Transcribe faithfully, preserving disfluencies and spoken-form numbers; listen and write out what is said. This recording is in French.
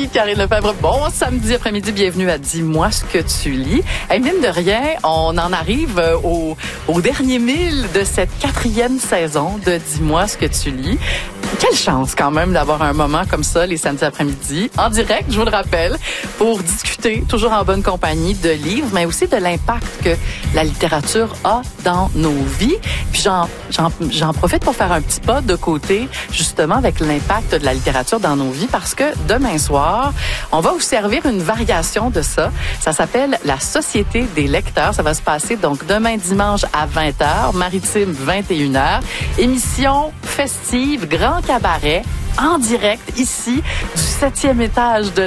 ici Karine Lefebvre. Bon samedi après-midi, bienvenue à Dis-moi ce que tu lis. Hey, mine de rien, on en arrive au, au dernier mille de cette quatrième saison de Dis-moi ce que tu lis. Quelle chance quand même d'avoir un moment comme ça les samedis après-midi, en direct, je vous le rappelle, pour discuter, toujours en bonne compagnie, de livres, mais aussi de l'impact que la littérature a dans nos vies. Puis j'en, j'en, j'en profite pour faire un petit pas de côté, justement, avec l'impact de la littérature dans nos vies, parce que demain soir, on va vous servir une variation de ça. Ça s'appelle la Société des lecteurs. Ça va se passer donc demain dimanche à vingt heures, Maritime vingt et une heures. Émission festive, grand cabaret, en direct, ici, du septième étage de